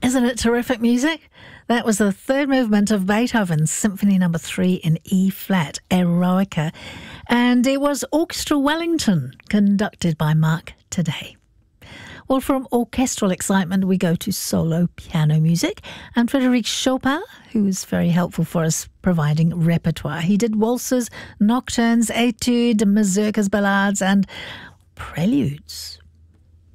Isn't it terrific music? That was the third movement of Beethoven's Symphony No. 3 in E-flat, Eroica, and it was Orchestra Wellington, conducted by Mark Today. Well, from orchestral excitement, we go to solo piano music, and Frédéric Chopin, who was very helpful for us providing repertoire. He did waltzes, nocturnes, etudes, mazurkas, ballades, and preludes.